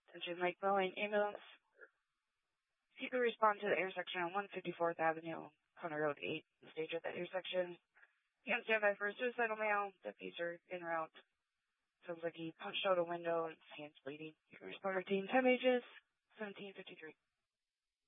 Attention Lake Boeing ambulance. If you could respond to the intersection on 154th Avenue, Conner Road 8, the stage at that intersection. You can stand by for a suicidal male. Deputies are en route. Sounds like he punched out a window and his hands bleeding. You can respond to team 10 ages, 1753.